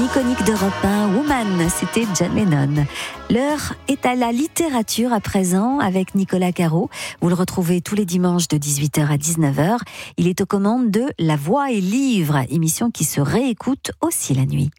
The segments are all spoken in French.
Iconique d'Europe 1, Woman, c'était John Lennon. L'heure est à la littérature à présent avec Nicolas Caro. Vous le retrouvez tous les dimanches de 18h à 19h. Il est aux commandes de La Voix et Livre, émission qui se réécoute aussi la nuit.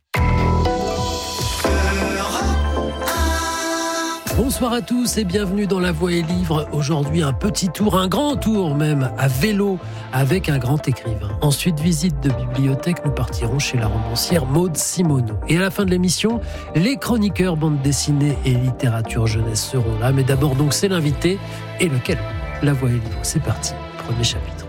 Bonsoir à tous et bienvenue dans La Voix et Livre. Aujourd'hui, un petit tour, un grand tour même, à vélo avec un grand écrivain. Ensuite, visite de bibliothèque, nous partirons chez la romancière Maud Simoneau. Et à la fin de l'émission, les chroniqueurs bande dessinée et littérature jeunesse seront là. Mais d'abord, donc, c'est l'invité. Et lequel ? La Voix et Livre, c'est parti. Premier chapitre.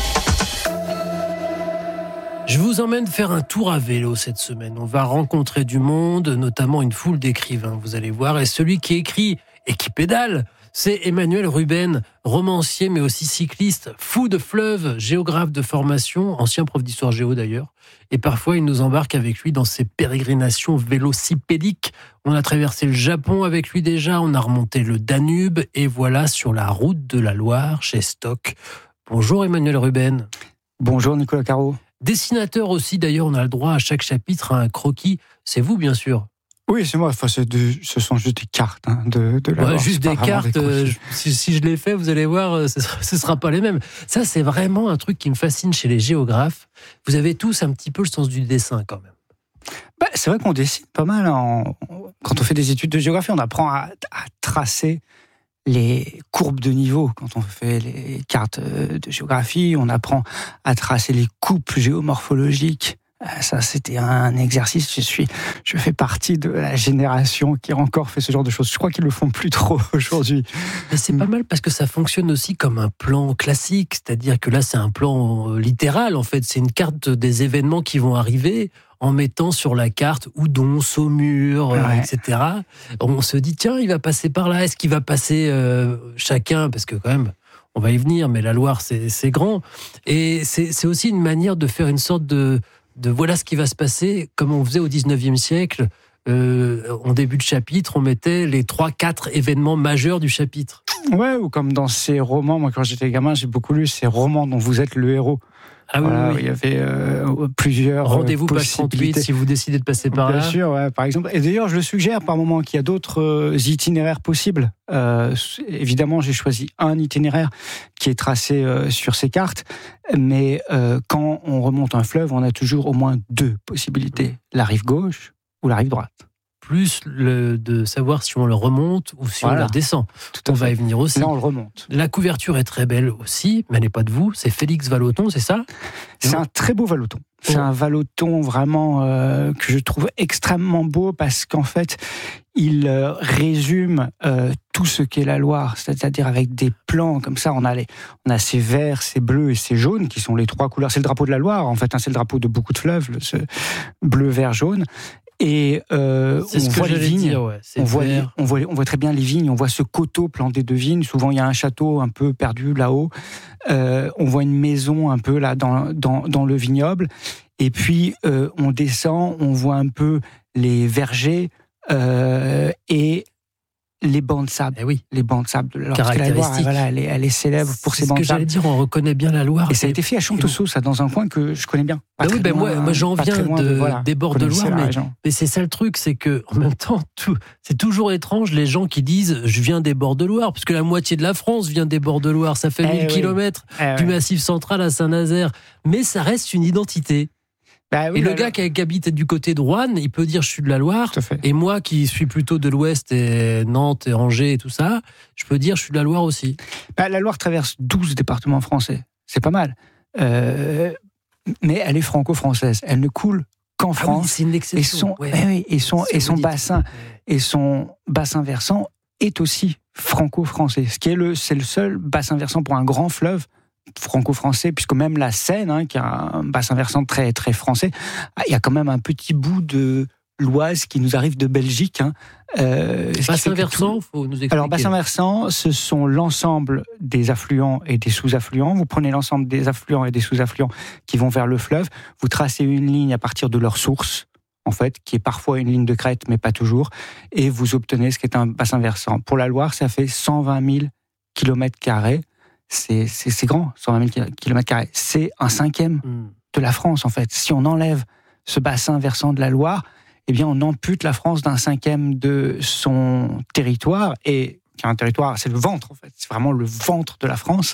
Je vous emmène faire un tour à vélo cette semaine. On va rencontrer du monde, notamment une foule d'écrivains, vous allez voir. Et celui qui écrit et qui pédale, c'est Emmanuel Ruben, romancier mais aussi cycliste, fou de fleuve, géographe de formation, ancien prof d'histoire géo d'ailleurs. Et parfois, il nous embarque avec lui dans ses pérégrinations vélocipédiques. On a traversé le Japon avec lui déjà, on a remonté le Danube et voilà sur la route de la Loire, chez Stock. Bonjour Emmanuel Ruben. Bonjour Nicolas Caro. Dessinateur aussi, d'ailleurs, on a le droit à chaque chapitre à un croquis. C'est vous, bien sûr. Oui, c'est moi. Enfin, ce sont juste des cartes de la Loire. Juste des cartes. Si je les fais, vous allez voir, ce ne sera pas les mêmes. Ça, c'est vraiment un truc qui me fascine chez les géographes. Vous avez tous un petit peu le sens du dessin, quand même. C'est vrai qu'on dessine pas mal. Quand on fait des études de géographie, on apprend à tracer les courbes de niveau. Quand on fait les cartes de géographie, on apprend à tracer les coupes géomorphologiques. Ça, c'était un exercice. Je fais partie de la génération qui a encore fait ce genre de choses. Je crois qu'ils le font plus trop aujourd'hui. Mais c'est pas mal parce que ça fonctionne aussi comme un plan classique. C'est-à-dire que là, c'est un plan littéral, en fait. C'est une carte des événements qui vont arriver en mettant sur la carte Oudon, Saumur, etc. On se dit, tiens, il va passer par là. Est-ce qu'il va passer chacun ? Parce que quand même, on va y venir, mais la Loire, c'est grand. Et c'est aussi une manière de faire une sorte de voilà ce qui va se passer, comme on faisait au 19e siècle. En début de chapitre, on mettait les 3-4 événements majeurs du chapitre. Ouais, ou comme dans ces romans, moi quand j'étais gamin, j'ai beaucoup lu ces romans dont vous êtes le héros. Ah voilà, oui. Il y avait plusieurs Rendez-vous page 38 si vous décidez de passer par là. Bien sûr, ouais, par exemple. Et d'ailleurs, je le suggère par moment qu'il y a d'autres itinéraires possibles. Évidemment, j'ai choisi un itinéraire qui est tracé sur ces cartes, mais quand on remonte un fleuve, on a toujours au moins deux possibilités, la rive gauche ou la rive droite. Plus de savoir si on le remonte ou si on le descend. On va y venir aussi. Là, on le remonte. La couverture est très belle aussi, mais elle n'est pas de vous. C'est Félix Vallotton, c'est ça ? C'est un très beau Vallotton. C'est un Vallotton vraiment que je trouve extrêmement beau parce qu'en fait, il résume tout ce qu'est la Loire, c'est-à-dire avec des plans comme ça. On a ces verts, ces bleus et ces jaunes qui sont les trois couleurs. C'est le drapeau de la Loire, en fait. C'est le drapeau de beaucoup de fleuves, ce bleu, vert, jaune. Et on voit les vignes, on voit très bien les vignes, on voit ce coteau planté de vignes, souvent il y a un château un peu perdu là-haut, on voit une maison un peu là dans le vignoble, et puis on descend, on voit un peu les vergers et les bancs de sable. Eh oui. Les bancs de sable de la Loire. Caractéristique. Voilà, elle est célèbre pour ses bancs de sable. C'est ce que j'allais dire, on reconnaît bien la Loire. Et ça a été fait à Chanteceau, ça, dans un coin que je connais bien. Moi j'en viens des bords de Loire, mais c'est ça le truc, c'est que en même temps, c'est toujours étrange les gens qui disent je viens des bords de Loire, parce que la moitié de la France vient des bords de Loire, ça fait 1000 km du Massif central à Saint-Nazaire, mais ça reste une identité. Et le gars qui habite du côté de Roanne, il peut dire je suis de la Loire, et moi qui suis plutôt de l'Ouest, et Nantes et Angers et tout ça, je peux dire je suis de la Loire aussi. La Loire traverse 12 départements français, c'est pas mal. Mais elle est franco-française, elle ne coule qu'en France. C'est une exception. Et son bassin versant est aussi franco-français, c'est le seul bassin versant pour un grand fleuve franco-français, puisque même la Seine, qui a un bassin versant très, très français, il y a quand même un petit bout de l'Oise qui nous arrive de Belgique. Bassin versant, faut nous expliquer. Alors, bassin versant, ce sont l'ensemble des affluents et des sous-affluents. Vous prenez l'ensemble des affluents et des sous-affluents qui vont vers le fleuve, vous tracez une ligne à partir de leur source, en fait, qui est parfois une ligne de crête, mais pas toujours, et vous obtenez ce qui est un bassin versant. Pour la Loire, ça fait 120 000 km². C'est grand, 120 000 km². C'est un cinquième de la France, en fait. Si on enlève ce bassin versant de la Loire, eh bien, on ampute la France d'un 5e de son territoire, et qui a un territoire, c'est le ventre, en fait. C'est vraiment le ventre de la France.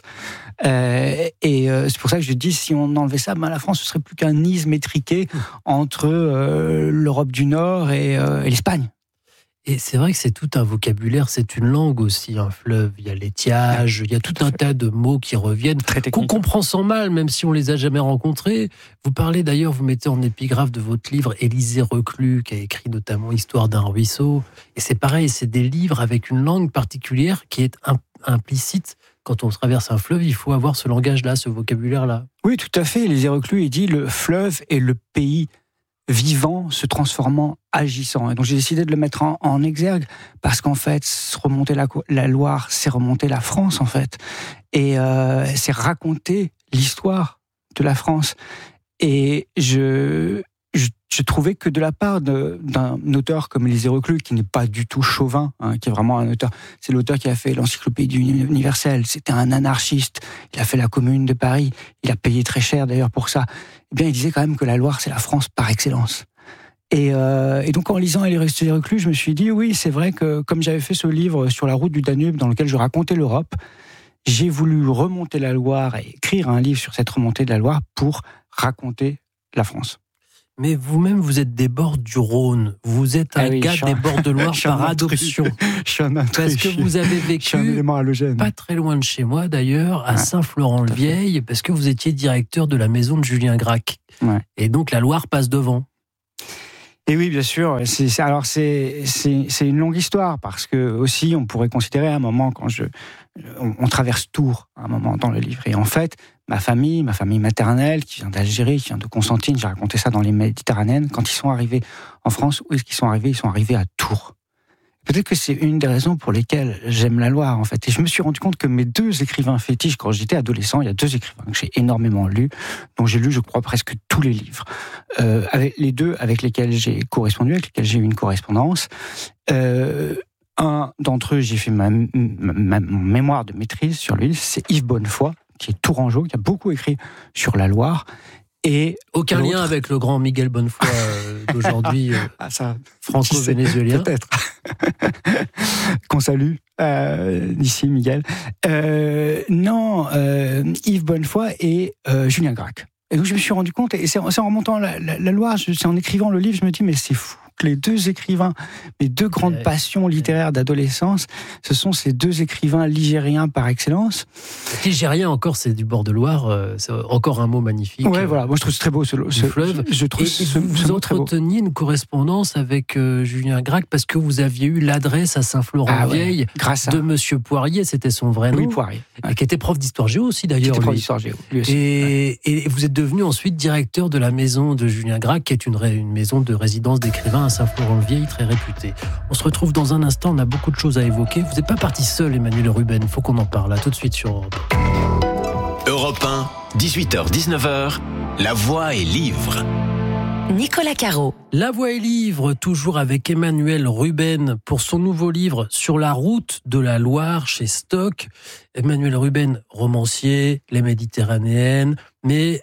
C'est pour ça que je dis, si on enlevait ça, la France, ce serait plus qu'un isthme étriqué entre l'Europe du Nord et l'Espagne. Et c'est vrai que c'est tout un vocabulaire, c'est une langue aussi, un fleuve. Il y a l'étiage, il y a tout un tas de mots qui reviennent, qu'on comprend sans mal, même si on les a jamais rencontrés. Vous parlez d'ailleurs, vous mettez en épigraphe de votre livre Élisée Reclus, qui a écrit notamment Histoire d'un ruisseau. Et c'est pareil, c'est des livres avec une langue particulière qui est implicite. Quand on traverse un fleuve, il faut avoir ce langage-là, ce vocabulaire-là. Oui, tout à fait. Élisée Reclus, il dit le fleuve est le pays vivant se transformant, agissant. Et donc j'ai décidé de le mettre en exergue parce qu'en fait, remonter la Loire, c'est remonter la France en fait. Et c'est raconter l'histoire de la France. Et je trouvais que de la part d'un auteur comme Élisée Reclus, qui n'est pas du tout chauvin, qui est vraiment un auteur, c'est l'auteur qui a fait l'Encyclopédie universelle, c'était un anarchiste, il a fait la Commune de Paris, il a payé très cher d'ailleurs pour ça. Eh bien, il disait quand même que la Loire, c'est la France par excellence. Et donc, en lisant Élisée Reclus, je me suis dit, oui, c'est vrai que comme j'avais fait ce livre sur la route du Danube, dans lequel je racontais l'Europe, j'ai voulu remonter la Loire et écrire un livre sur cette remontée de la Loire pour raconter la France. Mais vous-même, vous êtes des bords du Rhône. Vous êtes un gars des bords de Loire par adoption. Je suis un intrus. Parce que vous avez vécu, pas très loin de chez moi d'ailleurs, à Saint-Florent-le-Vieil, parce que vous étiez directeur de la maison de Julien Gracq. Ouais. Et donc la Loire passe devant. Et oui, bien sûr. C'est une longue histoire, parce que aussi, on pourrait considérer à un moment, on traverse Tours, à un moment dans le livre. Et en fait, ma famille maternelle, qui vient d'Algérie, qui vient de Constantine, j'ai raconté ça dans les Méditerranéennes, quand ils sont arrivés en France, où est-ce qu'ils sont arrivés ? Ils sont arrivés à Tours. Peut-être que c'est une des raisons pour lesquelles j'aime la Loire, en fait. Et je me suis rendu compte que mes 2 écrivains fétiches, quand j'étais adolescent, il y a 2 écrivains que j'ai énormément lus, dont j'ai lu, je crois, presque tous les livres. Avec les 2 avec lesquels j'ai correspondu, avec lesquels j'ai eu une correspondance. Un d'entre eux, j'ai fait ma mémoire de maîtrise sur lui, c'est Yves Bonnefoy, qui est tourangeau, qui a beaucoup écrit sur la Loire. Et aucun lien avec le grand Miguel Bonnefoy d'aujourd'hui, franco-vénézuélien. Peut-être. Qu'on salue d'ici, Miguel. Non, Yves Bonnefoy et Julien Gracq. Et donc je me suis rendu compte, et c'est en remontant la Loire, c'est en écrivant le livre, je me dis, mais c'est fou que les 2 écrivains, mes 2 grandes passions littéraires d'adolescence, ce sont ces 2 écrivains ligériens par excellence. Ligérien encore, c'est du bord de Loire, c'est encore un mot magnifique. Ouais, voilà, moi je trouve c'est très beau ce fleuve. Je trouve vous entreteniez une correspondance avec Julien Gracq parce que vous aviez eu l'adresse à Saint-Florent-le-Vieil de Monsieur Poirier, c'était son vrai nom. Oui, Poirier. Et qui était prof d'histoire géo aussi d'ailleurs. Prof d'histoire géo, lui aussi. Et vous êtes devenu ensuite directeur de la maison de Julien Gracq, qui est une maison de résidence d'écrivains à Saint-Florent-le-Vieil, très réputée. On se retrouve dans un instant, on a beaucoup de choses à évoquer. Vous n'êtes pas parti seul, Emmanuel Ruben, il faut qu'on en parle, là, tout de suite sur Europe 1. Europe 1, 18h-19h, La Voix est livre. Nicolas Caro. La Voix est livre, toujours avec Emmanuel Ruben pour son nouveau livre Sur la route de la Loire chez Stock. Emmanuel Ruben, romancier, les Méditerranéennes, mais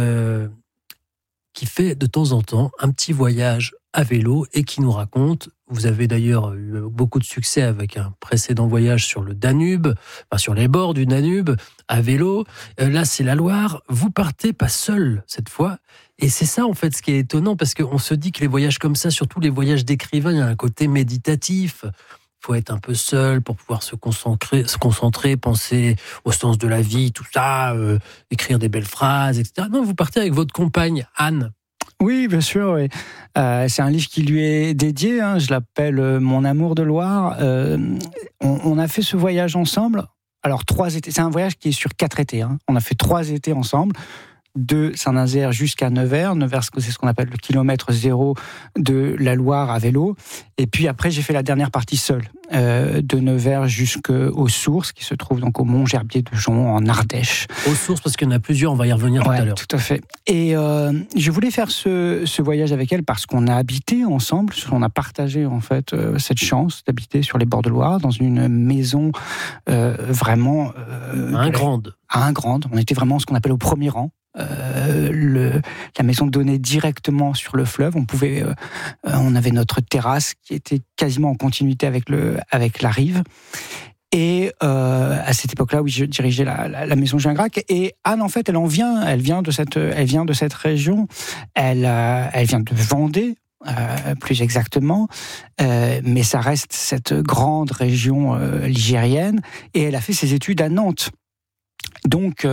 qui fait de temps en temps un petit voyage à vélo et qui nous raconte, vous avez d'ailleurs eu beaucoup de succès avec un précédent voyage sur le Danube, enfin sur les bords du Danube, à vélo. Là, c'est la Loire. Vous partez pas seul cette fois. Et c'est ça, en fait, ce qui est étonnant, parce qu'on se dit que les voyages comme ça, surtout les voyages d'écrivains, il y a un côté méditatif. Il faut être un peu seul pour pouvoir se concentrer, penser au sens de la vie, tout ça, écrire des belles phrases, etc. Non, vous partez avec votre compagne, Anne. Oui, bien sûr. Oui. C'est un livre qui lui est dédié. Je l'appelle Mon amour de Loire. On a fait ce voyage ensemble. Alors, 3 étés. C'est un voyage qui est sur 4 étés. On a fait 3 étés ensemble. De Saint-Nazaire jusqu'à Nevers. Nevers, c'est ce qu'on appelle le kilomètre zéro de la Loire à vélo. Et puis après, j'ai fait la dernière partie seule, de Nevers jusqu'aux sources, qui se trouvent donc au Mont Gerbier de Jonc, en Ardèche. Aux sources, parce qu'il y en a plusieurs, on va y revenir tout à l'heure. Tout à fait. Et je voulais faire ce voyage avec elle parce qu'on a habité ensemble, on a partagé en fait cette chance d'habiter sur les bords de Loire, dans une maison vraiment... un grande. On était vraiment ce qu'on appelle au premier rang. La maison donnait directement sur le fleuve. On avait notre terrasse qui était quasiment en continuité avec la rive. Et à cette époque-là, oui, je dirigeais la maison Julien Gracq. Et Anne, en fait, elle vient de cette région. Elle vient de Vendée. Plus exactement, mais ça reste cette grande région ligérienne, et elle a fait ses études à Nantes. Donc,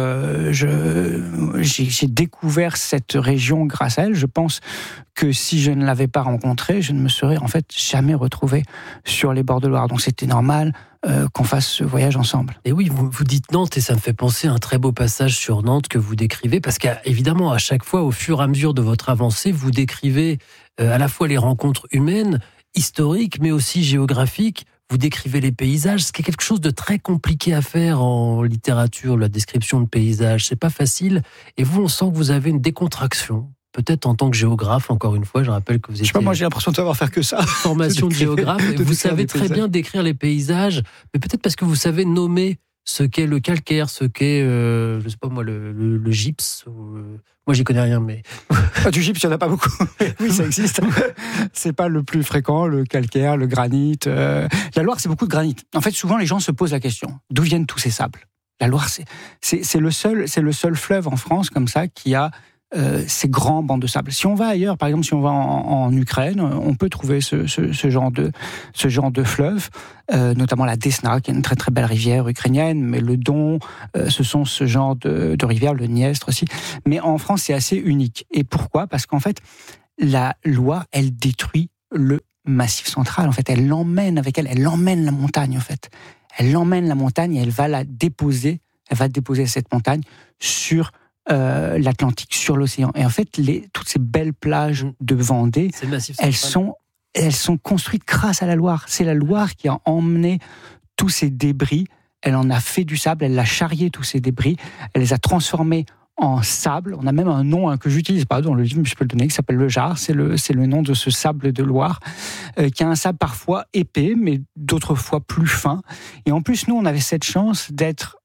j'ai découvert cette région grâce à elle. Je pense que si je ne l'avais pas rencontrée, je ne me serais en fait jamais retrouvé sur les bords de Loire. Donc, c'était normal qu'on fasse ce voyage ensemble. Et oui, vous dites Nantes, et ça me fait penser à un très beau passage sur Nantes que vous décrivez, parce qu'évidemment, à chaque fois, au fur et à mesure de votre avancée, vous décrivez à la fois les rencontres humaines, historiques, mais aussi géographiques. Vous décrivez les paysages, ce qui est quelque chose de très compliqué à faire en littérature, la description de paysages. C'est pas facile. Et vous, on sent que vous avez une décontraction. Peut-être en tant que géographe, encore une fois, je rappelle que vous étiez... Je sais pas, moi j'ai l'impression de savoir faire que ça. Formation de géographe, et vous savez très bien décrire les paysages, mais peut-être parce que vous savez nommer ce qu'est le calcaire, ce qu'est, je sais pas moi, le gypse. Moi, j'y connais rien, mais... Du gypse, il n'y en a pas beaucoup. Oui, ça existe. C'est pas le plus fréquent, le calcaire, le granit. La Loire, c'est beaucoup de granit. En fait, souvent, les gens se posent la question, d'où viennent tous ces sables ? La Loire, c'est le seul fleuve en France, comme ça, qui a ces grands bancs de sable. Si on va ailleurs, par exemple, si on va en Ukraine, on peut trouver ce genre de fleuve, notamment la Desna, qui est une très très belle rivière ukrainienne, mais le Don, ce sont ce genre de rivières, le Dniestre aussi. Mais en France, c'est assez unique. Et pourquoi ? Parce qu'en fait, la Loire, elle détruit le Massif central. En fait, elle l'emmène avec elle. Elle l'emmène la montagne, en fait. Elle l'emmène la montagne et elle va déposer cette montagne sur l'Atlantique, sur l'océan. Et en fait, toutes ces belles plages de Vendée, elles sont construites grâce à la Loire. C'est la Loire qui a emmené tous ces débris, elle en a fait du sable, elle a charrié tous ces débris, elle les a transformés en sable. On a même un nom que j'utilise pas dans le livre, mais je peux le donner, qui s'appelle le Jard. C'est le nom de ce sable de Loire, qui a un sable parfois épais, mais d'autres fois plus fin. Et en plus, nous, on avait cette chance d'être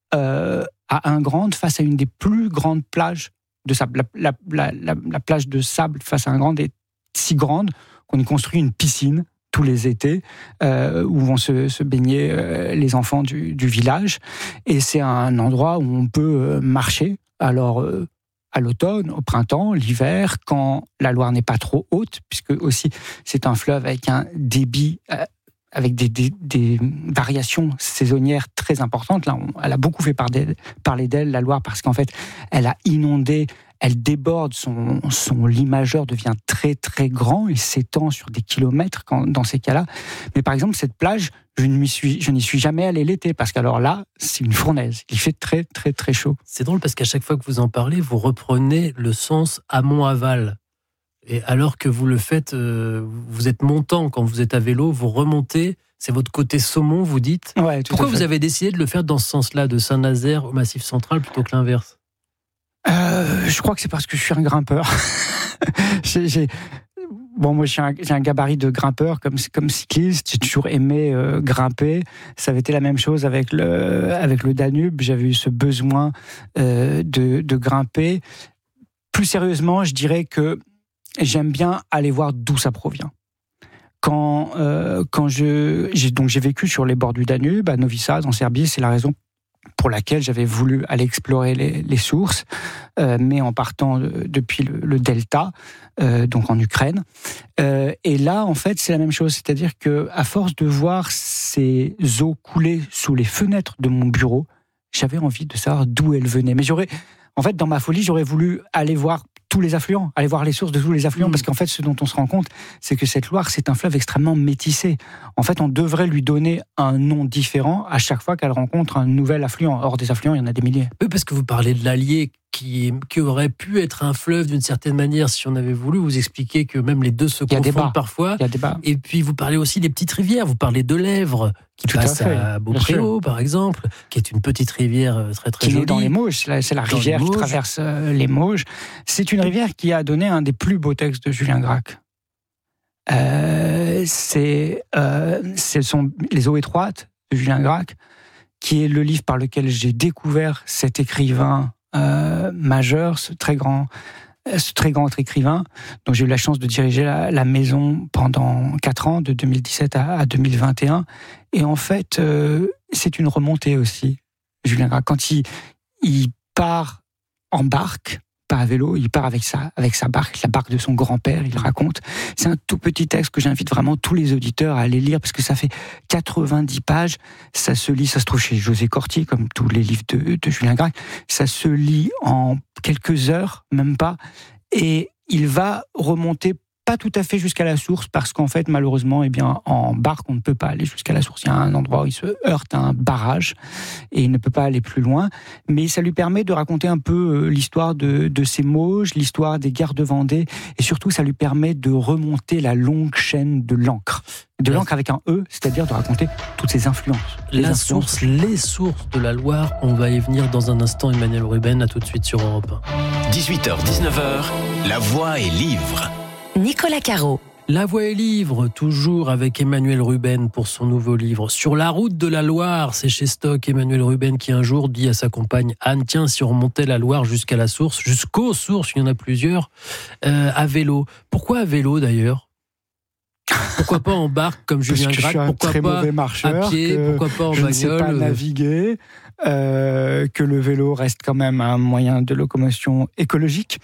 à Ingrande, face à une des plus grandes plages de sable. La plage de sable face à Ingrande est si grande qu'on y construit une piscine tous les étés où vont se baigner les enfants du village. Et c'est un endroit où on peut marcher. Alors, à l'automne, au printemps, l'hiver, quand la Loire n'est pas trop haute, puisque aussi c'est un fleuve avec un débit... avec des variations saisonnières très importantes. Là, elle a beaucoup fait parler d'elle, la Loire, parce qu'en fait, elle a inondé, elle déborde, son lit majeur devient très, très grand, il s'étend sur des kilomètres dans ces cas-là. Mais par exemple, cette plage, je n'y suis jamais allé l'été, parce qu'alors là, c'est une fournaise. Il fait très, très, très chaud. C'est drôle, parce qu'à chaque fois que vous en parlez, vous reprenez le sens amont-aval. Et alors que vous le faites, vous êtes montant quand vous êtes à vélo, vous remontez, c'est votre côté saumon, vous dites. Ouais, pourquoi vous avez décidé de le faire dans ce sens-là, de Saint-Nazaire au Massif central plutôt que l'inverse ? Je crois que c'est parce que je suis un grimpeur. Moi, j'ai un gabarit de grimpeur comme cycliste. J'ai toujours aimé grimper. Ça avait été la même chose avec le Danube. J'avais eu ce besoin de grimper. Plus sérieusement, je dirais que j'aime bien aller voir d'où ça provient. Quand j'ai vécu sur les bords du Danube, à Novi Sad, en Serbie, c'est la raison pour laquelle j'avais voulu aller explorer les sources, mais en partant depuis le delta, donc en Ukraine. Et là, en fait, c'est la même chose, c'est-à-dire que à force de voir ces eaux couler sous les fenêtres de mon bureau, j'avais envie de savoir d'où elles venaient. Mais dans ma folie, j'aurais voulu aller voir tous les affluents, aller voir les sources de tous les affluents, parce qu'en fait, ce dont on se rend compte, c'est que cette Loire, c'est un fleuve extrêmement métissé. En fait, on devrait lui donner un nom différent à chaque fois qu'elle rencontre un nouvel affluent. Or, des affluents, il y en a des milliers. Oui, parce que vous parlez de l'Allier, qui aurait pu être un fleuve d'une certaine manière, si on avait voulu. Vous expliquez que même les deux se confondent parfois. Il y a débat. Et puis, vous parlez aussi des petites rivières. Vous parlez de l'Èvre, qui passe à Beaupréau, par exemple, qui est une petite rivière très, très jolie. Qui est dans les Mauges. C'est la rivière qui traverse les Mauges. C'est une rivière qui a donné un des plus beaux textes de Julien Gracq. Ce sont Les eaux étroites de Julien Gracq, qui est le livre par lequel j'ai découvert cet écrivain majeur, ce très grand écrivain, dont j'ai eu la chance de diriger la maison pendant 4 ans, de 2017 à 2021. Et en fait, c'est une remontée aussi, Julien Gracq. Quand il part en barque, pas à vélo, il part avec sa barque, la barque de son grand-père, il raconte. C'est un tout petit texte que j'invite vraiment tous les auditeurs à aller lire, parce que ça fait 90 pages, ça se lit, ça se trouve chez José Corti, comme tous les livres de Julien Gracq, ça se lit en quelques heures, même pas, et il va remonter pas tout à fait jusqu'à la source, parce qu'en fait, malheureusement, en barque, on ne peut pas aller jusqu'à la source. Il y a un endroit où il se heurte à un barrage et il ne peut pas aller plus loin. Mais ça lui permet de raconter un peu l'histoire de ces Mauges, l'histoire des guerres de Vendée, et surtout, ça lui permet de remonter la longue chaîne de l'encre. De l'encre avec un E, c'est-à-dire de raconter toutes ces influences. Les sources de la Loire, on va y venir dans un instant. Emmanuel Ruben, à tout de suite sur Europe 1. 18h, 19h, La Voix est livre. Nicolas Caro. La Voix est livre, toujours avec Emmanuel Ruben pour son nouveau livre. Sur la route de la Loire, c'est chez Stock. Emmanuel Ruben qui un jour dit à sa compagne Anne, tiens, si on remontait la Loire jusqu'à la source, jusqu'aux sources, il y en a plusieurs, à vélo. Pourquoi à vélo d'ailleurs ? Pourquoi pas en barque comme Julien Gracq ? Pourquoi très pas mauvais marcheur, à pied ? Pourquoi pas en bagnole ? Je ne sais pas naviguer, que le vélo reste quand même un moyen de locomotion écologique,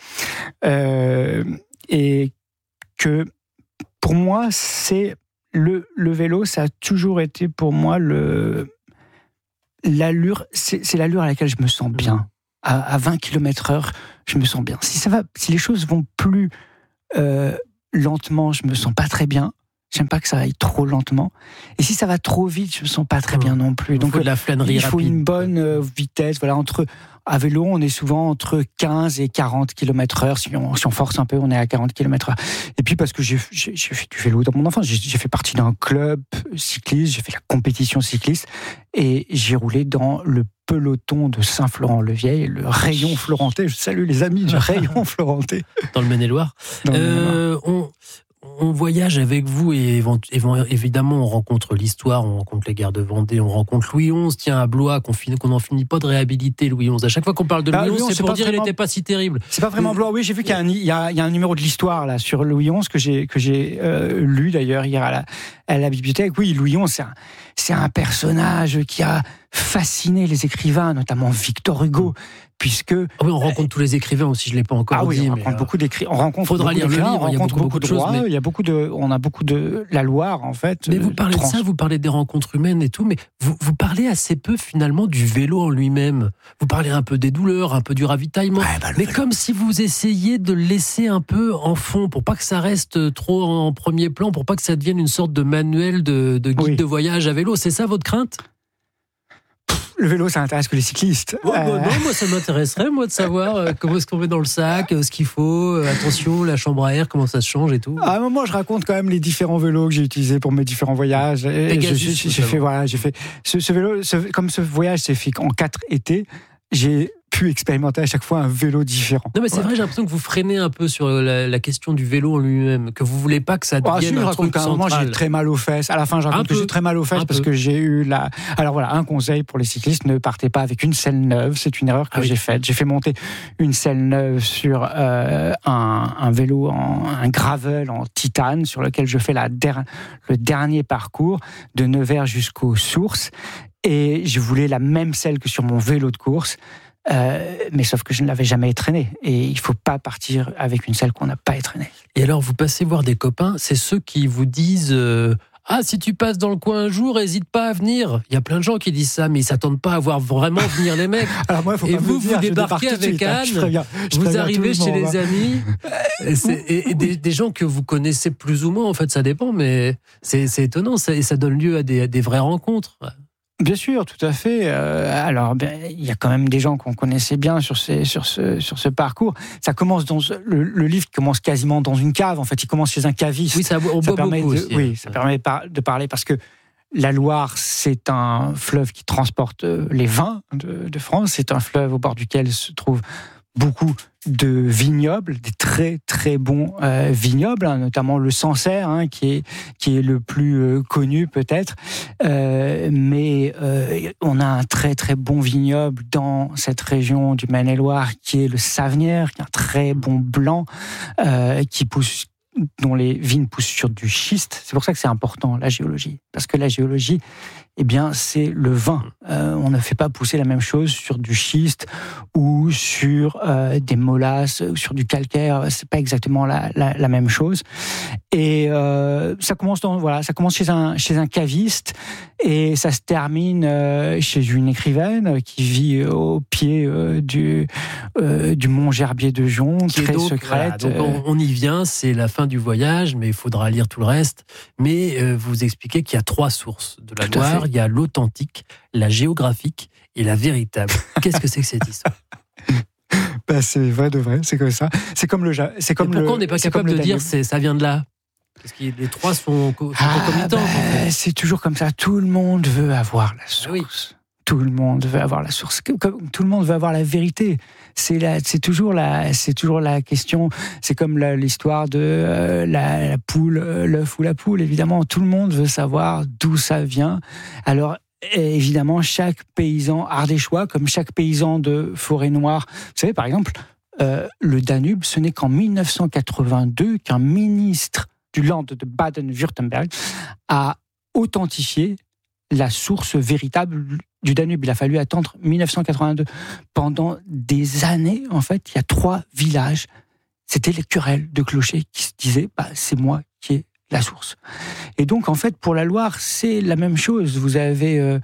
et que pour moi, c'est le vélo, ça a toujours été pour moi l'allure, c'est l'allure à laquelle je me sens bien. À 20 km/h, je me sens bien. Si les choses vont plus lentement, je me sens pas très bien. J'aime pas que ça aille trop lentement. Et si ça va trop vite, je me sens pas très bien non plus. Donc, il faut de la flânerie il faut rapide. une bonne vitesse. Voilà, à vélo, on est souvent entre 15 et 40 km/h. Si on force un peu, on est à 40 km/h. Et puis, parce que j'ai fait du vélo dans mon enfance, j'ai fait partie d'un club cycliste, j'ai fait la compétition cycliste, et j'ai roulé dans le peloton de Saint-Florent-le-Vieil, le rayon florentais. Je salue les amis du rayon florentais. Dans le Maine-et-Loire. On voyage avec vous et évidemment on rencontre l'histoire, on rencontre les guerres de Vendée, on rencontre Louis XI, tiens à Blois, qu'on n'en finit pas de réhabiliter Louis XI. À chaque fois qu'on parle de Louis XI, c'est pour dire qu'il n'était pas si terrible. C'est pas vraiment Blois, oui, j'ai vu qu'il y a un numéro de l'histoire là sur Louis XI que j'ai lu d'ailleurs hier à la bibliothèque. Oui, Louis XI, c'est un personnage qui a fasciné les écrivains, notamment Victor Hugo, puisque... Oui, on rencontre tous les écrivains aussi, je ne l'ai pas encore dit. On rencontre beaucoup d'écrivains, on rencontre faudra lire le livre, on rencontre beaucoup de rois, mais... on a beaucoup de la Loire, en fait. Mais vous parlez de ça, vous parlez des rencontres humaines et tout, mais vous parlez assez peu, finalement, du vélo en lui-même. Vous parlez un peu des douleurs, un peu du ravitaillement, mais comme si vous essayiez de le laisser un peu en fond, pour pas que ça reste trop en premier plan, pour pas que ça devienne une sorte de manuel de guide de voyage à vélo. C'est ça votre crainte ? Le vélo, ça intéresse que les cyclistes. Non, moi, ça m'intéresserait, de savoir comment est-ce qu'on met dans le sac, ce qu'il faut, attention, la chambre à air, comment ça se change et tout. Moi, je raconte quand même les différents vélos que j'ai utilisés pour mes différents voyages. Et j'ai fait ce vélo, comme ce voyage s'est fait en 4 étés, j'ai pu expérimenter à chaque fois un vélo différent. Non mais c'est vrai, j'ai l'impression que vous freinez un peu sur la question du vélo en lui-même, que vous voulez pas que ça devienne un truc central. Moi j'ai très mal aux fesses. À la fin, je raconte que j'ai très mal aux fesses parce que j'ai eu Alors voilà, un conseil pour les cyclistes, ne partez pas avec une selle neuve. C'est une erreur que j'ai faite. J'ai fait monter une selle neuve sur un vélo, un gravel en titane sur lequel je fais le dernier parcours de Nevers jusqu'aux sources. Et je voulais la même selle que sur mon vélo de course. Mais sauf que je ne l'avais jamais étraîné. Et il ne faut pas partir avec une selle qu'on n'a pas étraînée. Et alors, vous passez voir des copains, c'est ceux qui vous disent si tu passes dans le coin un jour, n'hésite pas à venir. Il y a plein de gens qui disent ça, mais ils ne s'attendent pas à voir vraiment venir les mecs. Alors moi, et vous débarquez avec Anne, vous arrivez chez les amis, et des gens que vous connaissez plus ou moins, en fait, ça dépend, mais c'est étonnant, et ça donne lieu à des vraies rencontres. Bien sûr, tout à fait. Alors, il y a quand même des gens qu'on connaissait bien sur ce parcours. Ça commence le livre commence quasiment dans une cave. En fait, il commence chez un caviste. Oui, ça permet beaucoup aussi. Oui, ça permet de parler parce que la Loire, c'est un fleuve qui transporte les vins de France. C'est un fleuve au bord duquel se trouvent beaucoup de vignobles, des très très bons vignobles, hein, notamment le Sancerre, hein, qui est le plus connu peut-être, mais on a un très très bon vignoble dans cette région du Maine-et-Loire qui est le Savenière, qui est un très bon blanc dont les vignes poussent sur du schiste. C'est pour ça que c'est important, la géologie. Parce que la géologie, eh bien, c'est le vin. On ne fait pas pousser la même chose sur du schiste ou sur des molasses, ou sur du calcaire. C'est pas exactement la même chose. Et ça commence chez un caviste et ça se termine chez une écrivaine qui vit au pied du mont Gerbier de Jonc, très donc, secrète. Voilà, donc on y vient, c'est la fin du voyage, mais il faudra lire tout le reste. Mais vous expliquez qu'il y a 3 sources de la Loire. Il y a l'authentique, la géographique et la véritable. Qu'est-ce que c'est que cette histoire ? C'est vrai de vrai, c'est comme ça. C'est comme pourquoi on n'est pas capable de dire ça vient de là ? Parce que les 3 sont concomitants. En fait. C'est toujours comme ça. Tout le monde veut avoir la source. Oui. Tout le monde veut avoir la source. Tout le monde veut avoir la vérité. C'est toujours la question. C'est comme l'histoire de la poule, l'œuf ou la poule. Évidemment, tout le monde veut savoir d'où ça vient. Alors, évidemment, chaque paysan ardéchois, comme chaque paysan de Forêt-Noire, vous savez, par exemple, le Danube, ce n'est qu'en 1982 qu'un ministre du Land de Baden-Württemberg a authentifié la source véritable du Danube. Il a fallu attendre 1982. Pendant des années, en fait, il y a 3 villages. C'était les querelles de clochers qui se disaient c'est moi qui ai la source. Et donc, en fait, pour la Loire, c'est la même chose. Vous avez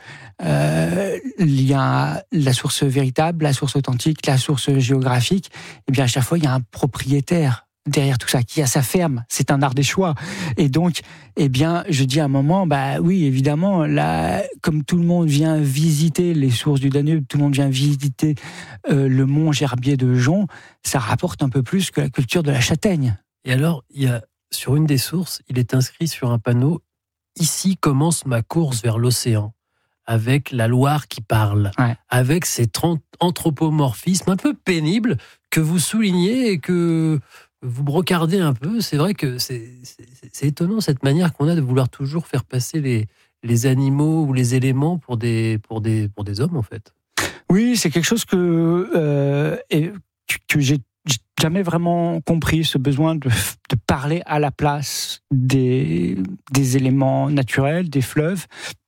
il y a la source véritable, la source authentique, la source géographique. Et bien, à chaque fois, il y a un propriétaire derrière tout ça, qui a sa ferme, c'est un Ardéchois. Et donc, eh bien, je dis à un moment, oui, évidemment, là, comme tout le monde vient visiter les sources du Danube, tout le monde vient visiter le mont Gerbier de Jonc, ça rapporte un peu plus que la culture de la châtaigne. Et alors, sur une des sources, il est inscrit sur un panneau « Ici commence ma course vers l'océan », avec la Loire qui parle, avec cet anthropomorphisme un peu pénible que vous soulignez et que vous brocardez un peu. C'est vrai que c'est étonnant cette manière qu'on a de vouloir toujours faire passer les animaux ou les éléments pour des hommes, en fait. Oui, c'est quelque chose que j'ai jamais vraiment compris, ce besoin de parler à la place des éléments naturels, des fleuves.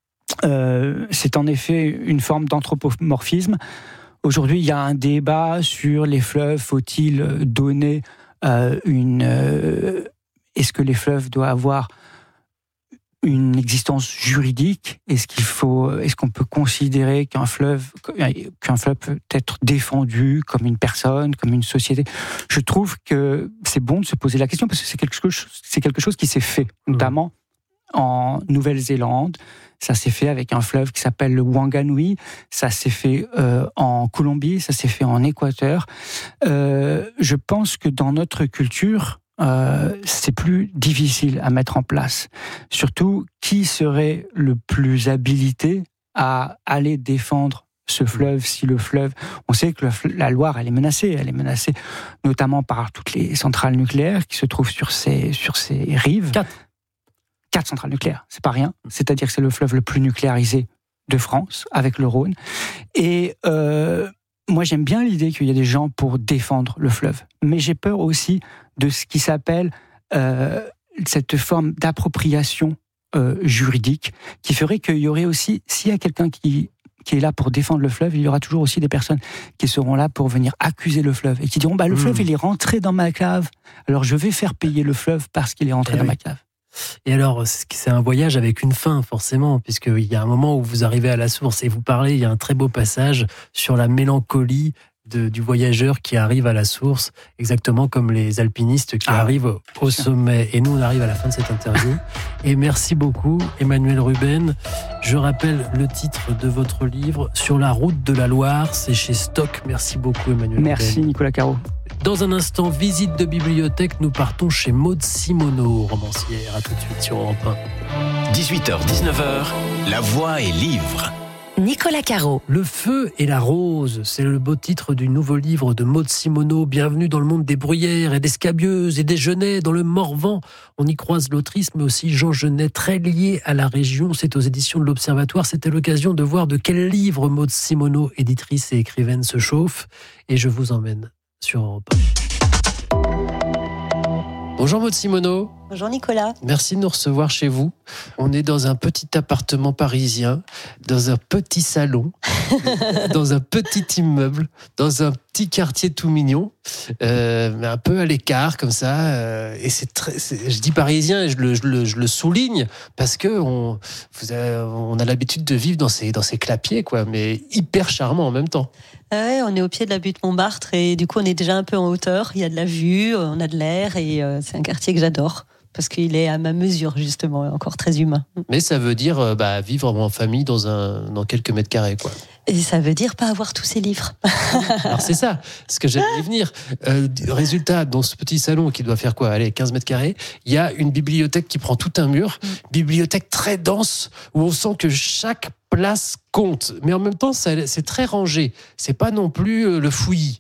C'est en effet une forme d'anthropomorphisme. Aujourd'hui, il y a un débat sur les fleuves. Faut-il donner est-ce que les fleuves doivent avoir une existence juridique ? Est-ce qu'on peut considérer qu'un fleuve peut être défendu comme une personne, comme une société ? Je trouve que c'est bon de se poser la question parce que c'est quelque chose qui s'est fait, notamment en Nouvelle-Zélande. Ça s'est fait avec un fleuve qui s'appelle le Wanganui. Ça s'est fait en Colombie. Ça s'est fait en Équateur. Je pense que dans notre culture, c'est plus difficile à mettre en place. Surtout, qui serait le plus habilité à aller défendre ce fleuve, si le fleuve... On sait que la Loire, elle est menacée notamment par toutes les centrales nucléaires qui se trouvent sur ses rives. 4 centrales nucléaires, c'est pas rien. C'est-à-dire que c'est le fleuve le plus nucléarisé de France, avec le Rhône. Et moi, j'aime bien l'idée qu'il y ait des gens pour défendre le fleuve. Mais j'ai peur aussi de ce qui s'appelle cette forme d'appropriation juridique, qui ferait qu'il y aurait aussi, s'il y a quelqu'un qui est là pour défendre le fleuve, il y aura toujours aussi des personnes qui seront là pour venir accuser le fleuve et qui diront le fleuve, il est rentré dans ma cave, alors je vais faire payer le fleuve parce qu'il est rentré dans ma cave. Et alors, c'est un voyage avec une fin, forcément, puisqu'il y a un moment où vous arrivez à la source et vous parlez, il y a un très beau passage sur la mélancolie du voyageur qui arrive à la source, exactement comme les alpinistes qui arrivent au sommet. Et nous, on arrive à la fin de cette interview. Et merci beaucoup, Emmanuel Ruben. Je rappelle le titre de votre livre, Sur la route de la Loire. C'est chez Stock. Merci beaucoup, Emmanuel Merci, Ruben. Nicolas Caro. Dans un instant, visite de bibliothèque. Nous partons chez Maud Simoneau, romancière. À tout de suite sur Europe 1. 18h-19h, La Voix est livre. Nicolas Caro. Le feu et la rose, c'est le beau titre du nouveau livre de Maud Simoneau. Bienvenue dans le monde des bruyères et des scabieuses et des genêts, dans le Morvan. On y croise l'autrice, mais aussi Jean Genet, très lié à la région. C'est aux éditions de l'Observatoire. C'était l'occasion de voir de quel livre Maud Simoneau, éditrice et écrivaine, se chauffe. Et je vous emmène sur Europe 1. Bonjour Maud Simoneau. Bonjour Nicolas. Merci de nous recevoir chez vous. On est dans un petit appartement parisien, dans un petit salon, dans un petit immeuble, dans un petit quartier tout mignon, mais un peu à l'écart comme ça. Et je dis parisien et je le souligne parce que on a l'habitude de vivre dans ces clapiers, quoi, mais hyper charmant en même temps. Ouais, on est au pied de la butte Montmartre et du coup on est déjà un peu en hauteur. Il y a de la vue, on a de l'air et c'est un quartier que j'adore. Parce qu'il est à ma mesure, justement, encore très humain. Mais ça veut dire vivre en famille dans quelques mètres carrés, quoi. Et ça veut dire pas avoir tous ces livres. Alors c'est ça, ce que j'allais y venir. Résultat, dans ce petit salon qui doit faire quoi ? Allez, 15 mètres carrés, il y a une bibliothèque qui prend tout un mur, bibliothèque très dense, où on sent que chaque place compte. Mais en même temps, c'est très rangé. C'est pas non plus le fouillis.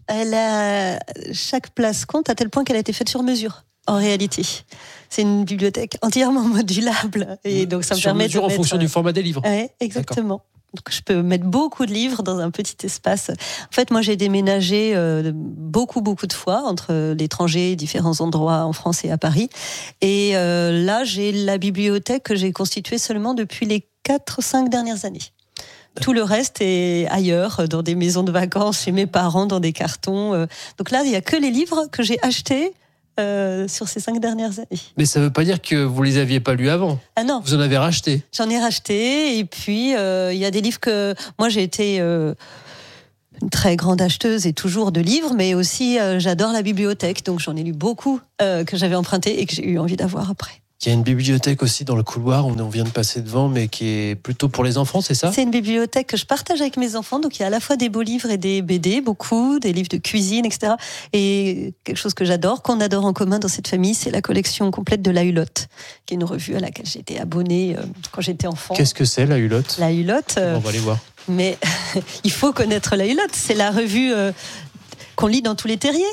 Chaque place compte à tel point qu'elle a été faite sur mesure. En réalité, c'est une bibliothèque entièrement modulable et donc ça me permet de en fonction du format des livres. Ouais, exactement. Donc je peux mettre beaucoup de livres dans un petit espace. En fait, moi j'ai déménagé beaucoup de fois entre l'étranger, différents endroits en France et à Paris. Et là, j'ai la bibliothèque que j'ai constituée seulement depuis les 4-5 dernières années. Tout le reste est ailleurs, dans des maisons de vacances, chez mes parents, dans des cartons. Donc là, il n'y a que les livres que j'ai achetés sur ces 5 dernières années. Mais ça ne veut pas dire que vous ne les aviez pas lus avant. Ah non. Vous en avez racheté. J'en ai racheté et puis il y a des livres que... Moi j'ai été une très grande acheteuse et toujours de livres, mais aussi j'adore la bibliothèque, donc j'en ai lu beaucoup que j'avais emprunté et que j'ai eu envie d'avoir après. Il y a une bibliothèque aussi dans le couloir, on vient de passer devant, mais qui est plutôt pour les enfants, c'est ça ? C'est une bibliothèque que je partage avec mes enfants, donc il y a à la fois des beaux livres et des BD, beaucoup, des livres de cuisine, etc. Et quelque chose que j'adore, qu'on adore en commun dans cette famille, c'est la collection complète de La Hulotte, qui est une revue à laquelle j'ai été abonnée quand j'étais enfant. Qu'est-ce que c'est, La Hulotte ? La Hulotte... on va aller voir. Mais il faut connaître La Hulotte, c'est la revue qu'on lit dans tous les terriers.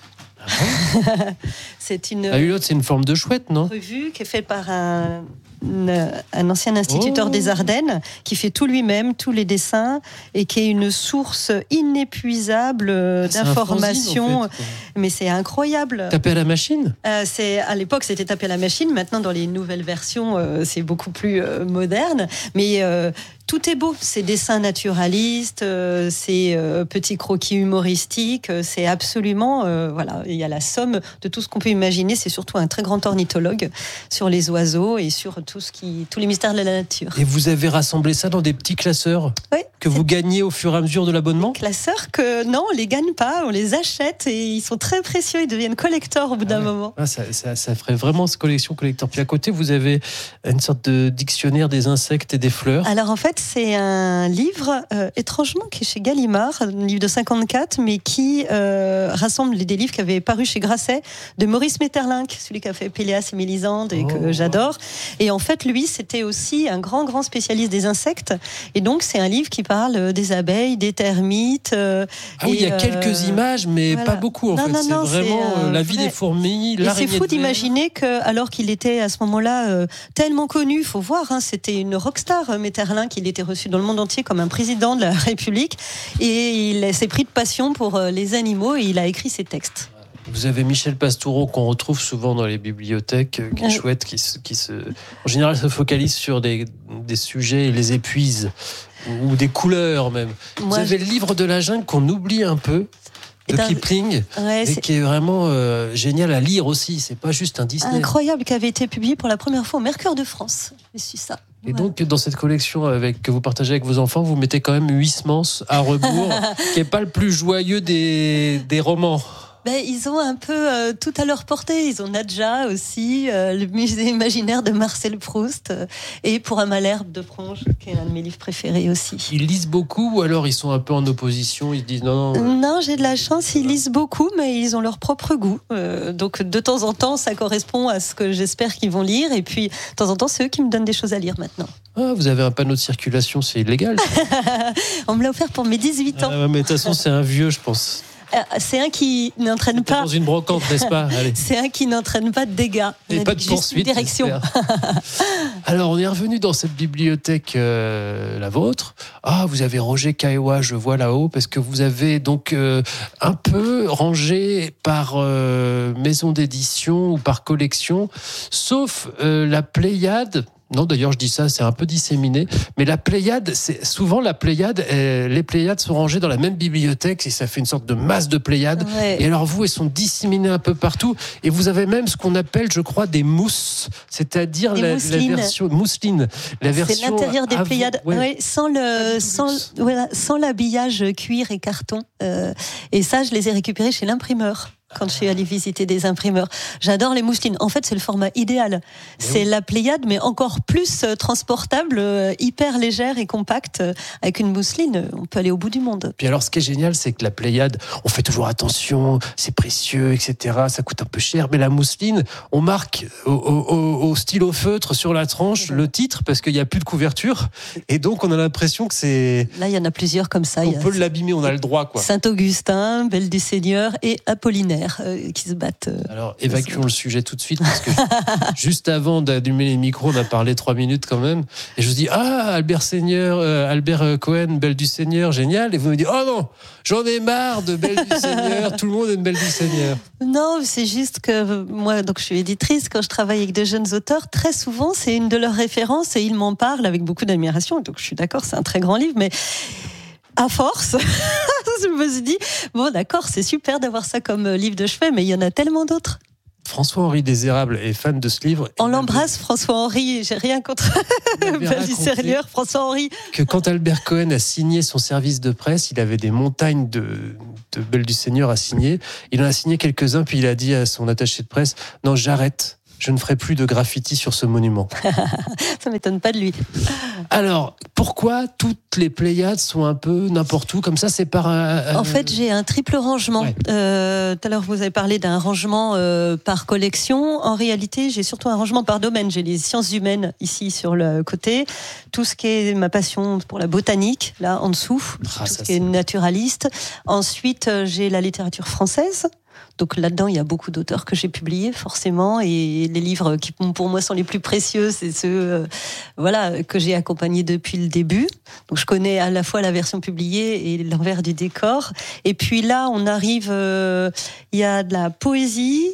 La Hulotte, c'est une forme de chouette, non ? Revue qui est faite par un ancien instituteur des Ardennes qui fait tout lui-même, tous les dessins, et qui est une source inépuisable d'informations. En fait. Mais c'est incroyable. Tapé à la machine ? À l'époque, c'était tapé à la machine. Maintenant, dans les nouvelles versions, c'est beaucoup plus moderne. Mais tout est beau. Ces dessins naturalistes, ces petits croquis humoristiques, c'est absolument... voilà, il y a la somme de tout ce qu'on peut imaginer. C'est surtout un très grand ornithologue sur les oiseaux et sur tous les mystères de la nature. Et vous avez rassemblé ça dans des petits classeurs que vous gagnez au fur et à mesure de l'abonnement ? Classeurs que, non, on les gagne pas, on les achète et ils sont très précieux, ils deviennent collectors au bout d'un moment. Ça ferait vraiment ce collection collector. Puis à côté, vous avez une sorte de dictionnaire des insectes et des fleurs. Alors en fait, c'est un livre, étrangement, qui est chez Gallimard, un livre de 54, mais qui rassemble des livres qui avaient paru chez Grasset, de Maurice Maeterlinck, celui qui a fait Péléas et Mélisande et que j'adore. Et en fait, lui, c'était aussi un grand spécialiste des insectes. Et donc, c'est un livre qui parle des abeilles, des termites. Oui, il y a quelques images, mais voilà. Pas beaucoup, en fait. C'est vraiment la vie des fourmis, l'araignée. Et c'est fou d'imaginer que, alors qu'il était à ce moment-là tellement connu, il faut voir, hein, c'était une rockstar, Maeterlinck, il était reçu dans le monde entier comme un président de la République. Et il s'est pris de passion pour les animaux et il a écrit ses textes. Vous avez Michel Pastoureau qu'on retrouve souvent dans les bibliothèques, qui est chouette, qui en général se focalise sur des sujets et les épuise, ou des couleurs même. Vous avez le livre de la jungle qu'on oublie un peu, de Kipling, et qui est vraiment génial à lire aussi. C'est pas juste un Disney. Incroyable, qui avait été publié pour la première fois au Mercure de France. J'ai su ça. Et donc, dans cette collection que vous partagez avec vos enfants, vous mettez quand même Huysmans à rebours, qui n'est pas le plus joyeux des romans. Ils ont un peu tout à leur portée. Ils ont Nadja aussi, le musée imaginaire de Marcel Proust, et Pour un Malherbe de Pronge, qui est un de mes livres préférés aussi. Ils lisent beaucoup ou alors ils sont un peu en opposition, ils se disent non. Non, j'ai de la chance, ils lisent beaucoup, mais ils ont leur propre goût. Donc de temps en temps, ça correspond à ce que j'espère qu'ils vont lire, et puis de temps en temps, c'est eux qui me donnent des choses à lire maintenant. Ah, vous avez un panneau de circulation, c'est illégal. On me l'a offert pour mes 18 ans. Mais de toute façon, c'est un vieux, je pense. C'est un qui n'entraîne pas. Dans une brocante, n'est-ce pas? Allez. C'est un qui n'entraîne pas de dégâts. Et pas de poursuite. Direction. Alors, on est revenu dans cette bibliothèque, la vôtre. Ah, vous avez Roger Caillois, je vois là-haut, parce que vous avez donc un peu rangé par maison d'édition ou par collection, sauf la Pléiade. Non, d'ailleurs, je dis ça, c'est un peu disséminé. Mais la Pléiade, c'est souvent les Pléiades sont rangées dans la même bibliothèque et ça fait une sorte de masse de Pléiades. Ouais. Et alors, elles sont disséminées un peu partout. Et vous avez même ce qu'on appelle, je crois, des mousses, c'est-à-dire la version mousseline. C'est l'intérieur des Pléiades, sans l'habillage cuir et carton. Et ça, je les ai récupérés chez l'imprimeur. Quand je suis allée visiter des imprimeurs. J'adore les mousselines. En fait, c'est le format idéal. C'est la Pléiade, mais encore plus transportable, hyper légère et compacte. Avec une mousseline, on peut aller au bout du monde. Puis alors, ce qui est génial, c'est que la Pléiade, on fait toujours attention, c'est précieux, etc. Ça coûte un peu cher. Mais la mousseline, on marque au stylo feutre sur la tranche le titre, parce qu'il n'y a plus de couverture. Et donc, on a l'impression que c'est... Là, il y en a plusieurs comme ça. On peut l'abîmer, on a le droit, quoi. Saint-Augustin, Belle du Seigneur et Apollinaire. Qui se battent. Alors, évacuons le sujet tout de suite, parce que juste avant d'allumer les micros, on a parlé 3 minutes quand même. Et je vous dis, Albert Cohen, Belle du Seigneur, génial. Et vous me dites, oh non, j'en ai marre de Belle du Seigneur, tout le monde aime Belle du Seigneur. Non, c'est juste que moi, donc je suis éditrice, quand je travaille avec de jeunes auteurs, très souvent, c'est une de leurs références et ils m'en parlent avec beaucoup d'admiration. Donc je suis d'accord, c'est un très grand livre, mais à force, je me suis dit, bon d'accord, c'est super d'avoir ça comme livre de chevet, mais il y en a tellement d'autres. François-Henri Désérable est fan de ce livre. On l'embrasse, François-Henri, j'ai rien contre Belle du Seigneur, François-Henri. Que quand Albert Cohen a signé son service de presse, il avait des montagnes de Belle du Seigneur à signer. Il en a signé quelques-uns, puis il a dit à son attaché de presse, non, j'arrête. Je ne ferai plus de graffiti sur ce monument. Ça m'étonne pas de lui. Alors, pourquoi toutes les Pléiades sont un peu n'importe où comme ça? C'est par En fait, j'ai un triple rangement. Ouais. Tout à l'heure, vous avez parlé d'un rangement par collection. En réalité, j'ai surtout un rangement par domaine. J'ai les sciences humaines ici sur le côté, tout ce qui est ma passion pour la botanique là en dessous, tout ce qui est naturaliste. Ensuite, j'ai la littérature française. Donc là-dedans, il y a beaucoup d'auteurs que j'ai publiés, forcément, et les livres qui, pour moi, sont les plus précieux, c'est ceux que j'ai accompagnés depuis le début. Donc je connais à la fois la version publiée et l'envers du décor. Et puis là, on arrive, il y a de la poésie,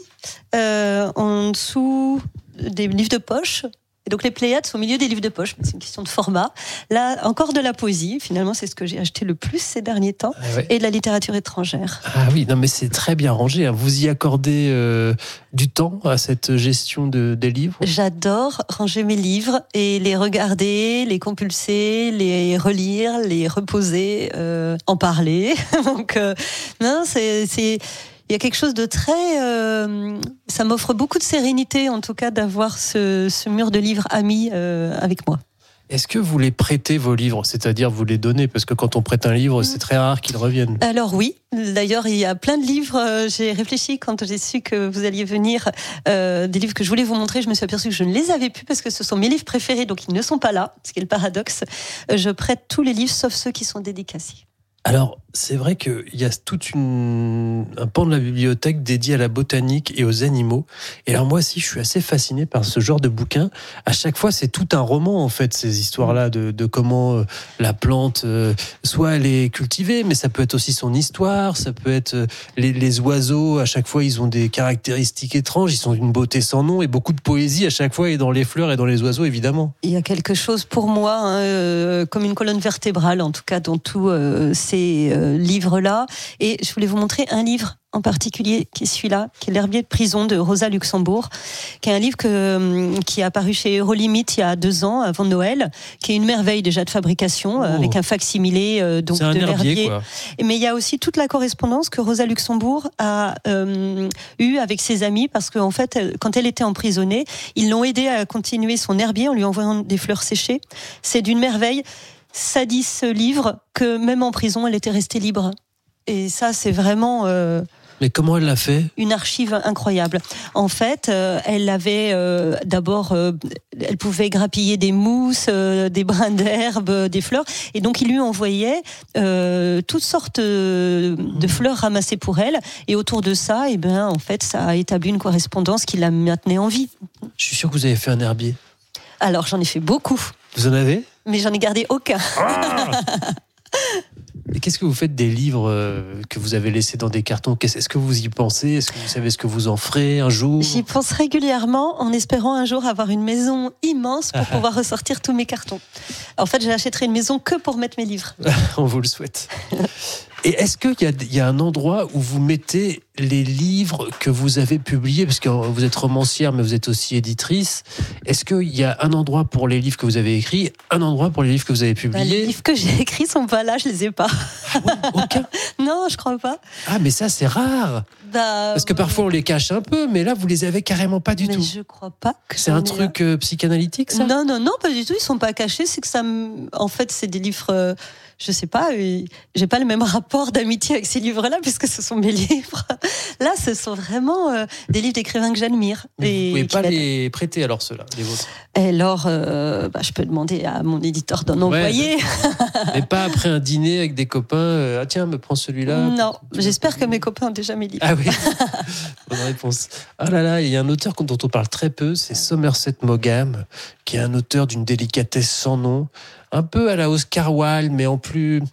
en dessous des livres de poche. Et donc les Pléiades sont au milieu des livres de poche, c'est une question de format. Là, encore de la poésie, finalement, c'est ce que j'ai acheté le plus ces derniers temps, et de la littérature étrangère. Ah oui, non mais c'est très bien rangé. Vous y accordez du temps à cette gestion des livres? J'adore ranger mes livres et les regarder, les compulser, les relire, les reposer, en parler. Donc, non, c'est il y a quelque chose de très... ça m'offre beaucoup de sérénité, en tout cas, d'avoir ce mur de livres amis avec moi. Est-ce que vous les prêtez, vos livres? C'est-à-dire, vous les donnez? Parce que quand on prête un livre, c'est très rare qu'ils reviennent. Alors oui. D'ailleurs, il y a plein de livres. J'ai réfléchi quand j'ai su que vous alliez venir. Des livres que je voulais vous montrer. Je me suis aperçue que je ne les avais plus parce que ce sont mes livres préférés, donc ils ne sont pas là. Ce qui est le paradoxe. Je prête tous les livres, sauf ceux qui sont dédicacés. Alors, c'est vrai qu'il y a tout un pan de la bibliothèque dédié à la botanique et aux animaux. Et alors moi aussi, je suis assez fasciné par ce genre de bouquin. À chaque fois, c'est tout un roman, en fait, ces histoires-là de comment la plante, soit elle est cultivée, mais ça peut être aussi son histoire, ça peut être les oiseaux. À chaque fois, ils ont des caractéristiques étranges, ils sont d'une beauté sans nom et beaucoup de poésie à chaque fois, et dans les fleurs et dans les oiseaux, évidemment. Il y a quelque chose pour moi, comme une colonne vertébrale, en tout cas, dans tous ces ces livres-là. Et je voulais vous montrer un livre en particulier, qui est celui-là, qui est L'herbier de prison de Rosa Luxembourg, qui est un livre qui est apparu chez Eurolimit il y a 2 ans, avant Noël, qui est une merveille déjà de fabrication, avec un fac-similé donc c'est un de herbier, l'herbier. quoi. Mais il y a aussi toute la correspondance que Rosa Luxembourg a eue avec ses amis, parce qu'en fait, quand elle était emprisonnée, ils l'ont aidée à continuer son herbier en lui envoyant des fleurs séchées. C'est d'une merveille. Ça dit ce livre que même en prison, elle était restée libre. Et ça, c'est vraiment... Mais comment elle l'a fait ? une archive incroyable. En fait, elle avait d'abord, elle pouvait grappiller des mousses, des brins d'herbe, des fleurs, et donc il lui envoyait toutes sortes de fleurs ramassées pour elle. Et autour de ça, eh ben, en fait, ça a établi une correspondance qui la maintenait en vie. Je suis sûr que vous avez fait un herbier. Alors, j'en ai fait beaucoup, Vous en avez ? mais j'en ai gardé aucun. Et qu'est-ce que vous faites des livres que vous avez laissés dans des cartons ? Est-ce que vous y pensez ? Est-ce que vous savez ce que vous en ferez un jour ? J'y pense régulièrement en espérant un jour avoir une maison immense pour pouvoir ressortir tous mes cartons. En fait, j'achèterai une maison que pour mettre mes livres. On vous le souhaite. Et est-ce qu'il y a un endroit où vous mettez les livres que vous avez publiés ? Parce que vous êtes romancière, mais vous êtes aussi éditrice. Est-ce qu'il y a un endroit pour les livres que vous avez écrits, un endroit pour les livres que vous avez publiés ? Les livres que j'ai écrits sont pas là, je les ai pas. Ah ouais, aucun ? Non, je crois pas. Ah, mais ça, c'est rare. Parce que parfois, on les cache un peu, mais là, vous les avez carrément pas du mais tout. je crois pas que C'est un truc psychanalytique, ça ? Non, pas du tout. Ils sont pas cachés. C'est que en fait, c'est des livres. Je sais pas. J'ai pas le même rapport d'amitié avec ces livres-là, puisque ce sont mes livres. Là, ce sont vraiment des livres d'écrivains que j'admire. Mais vous pouvez pas les prêter alors ceux-là, les vôtres. Et alors, je peux demander à mon éditeur d'en envoyer. Mais pas après un dîner avec des copains. Ah tiens, me prends celui-là. Non, j'espère que mes copains ont déjà mes livres. Ah oui, bonne réponse. Ah là là, il y a un auteur dont on parle très peu, c'est Somerset Maugham, qui est un auteur d'une délicatesse sans nom, un peu à la Oscar Wilde, mais en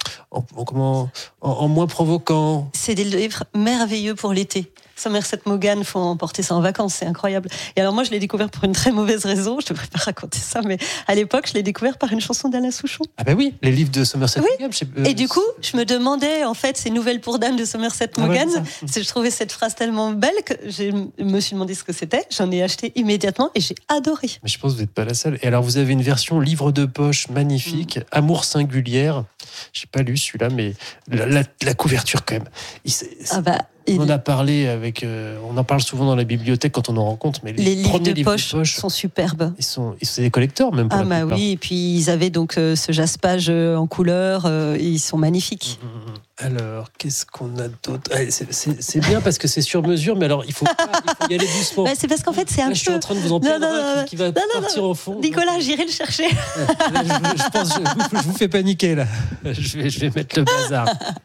moins provoquant. C'est des livres merveilleux pour l'été. Somerset Maugham, faut emporter ça en vacances, c'est incroyable. Et alors moi, je l'ai découvert pour une très mauvaise raison. Je devrais pas raconter ça, mais à l'époque, je l'ai découvert par une chanson d'Alain Souchon. Ah ben oui, les livres de Somerset Maugham. Et du coup, je me demandais en fait ces nouvelles pour dames de Somerset Maugham. Je trouvais cette phrase tellement belle que je me suis demandé ce que c'était. J'en ai acheté immédiatement et j'ai adoré. Mais je pense que vous n'êtes pas la seule. Et alors, vous avez une version livre de poche magnifique, Amour singulière. J'ai pas lu celui-là, mais la couverture quand même. On en a parlé on en parle souvent dans la bibliothèque quand on en rencontre, mais les livres de poche sont superbes. C'est des collecteurs même pour la plupart. Oui, et puis ils avaient donc ce jaspage en couleur, ils sont magnifiques. Alors, qu'est-ce qu'on a d'autre ? C'est bien parce que c'est sur mesure, mais alors il faut y aller doucement. C'est parce qu'en fait c'est je suis en train de vous en prendre un qui va partir au fond. Nicolas, j'irai le chercher. Je pense je vous fais paniquer là. Je vais mettre le bazar.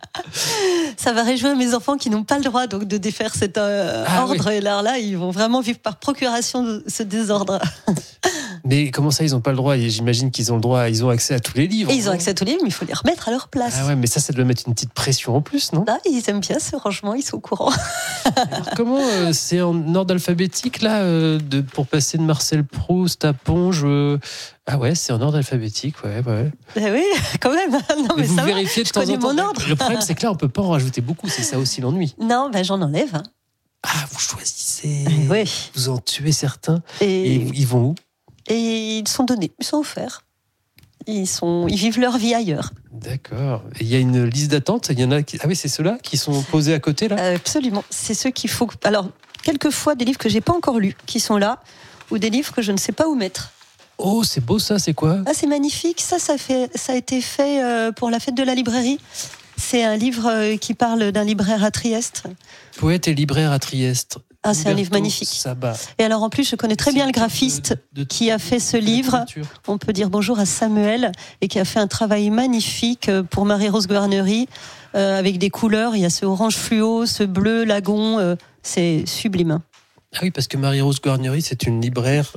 Ça va réjouir mes enfants qui n'ont pas le droit donc de défaire cet ordre. Oui. Et là, ils vont vraiment vivre par procuration de ce désordre. Mais comment ça, ils n'ont pas le droit ? J'imagine qu'ils ont le droit, ils ont accès à tous les livres. Et ils ont accès à tous les livres, mais il faut les remettre à leur place. Ah ouais, mais ça doit mettre une petite pression en plus, non ? Ils aiment bien ce rangement, ils sont au courant. Alors, comment c'est en ordre alphabétique là, pour passer de Marcel Proust à Ponge Ah ouais, c'est en ordre alphabétique, ouais. Oui, quand même. Non, mais vous ça vérifiez de temps en temps. Mon ordre. Le problème, c'est que là, on peut pas en rajouter beaucoup. C'est ça aussi l'ennui. Non, j'en enlève. Ah, vous choisissez. Oui. Vous en tuez certains. Et ils vont où ? Et ils sont donnés, ils sont offerts. Ils vivent leur vie ailleurs. D'accord. Et il y a une liste d'attente. Il y en a qui... Ah oui, c'est ceux-là qui sont posés à côté là. Absolument. C'est ceux qu'il faut. Alors, quelquefois des livres que j'ai pas encore lus qui sont là, ou des livres que je ne sais pas où mettre. Oh, c'est beau ça. C'est quoi ? Ah, c'est magnifique. Ça a été fait pour la fête de la librairie. C'est un livre qui parle d'un libraire à Trieste. Poète et libraire à Trieste. Ah, c'est un livre magnifique. Sabat. Et alors en plus, je connais très bien le graphiste qui a fait ce livre. On peut dire bonjour à Samuel et qui a fait un travail magnifique pour Marie-Rose Guarnery avec des couleurs. Il y a ce orange fluo, ce bleu lagon. C'est sublime. Ah oui, parce que Marie-Rose Guarnery, c'est une libraire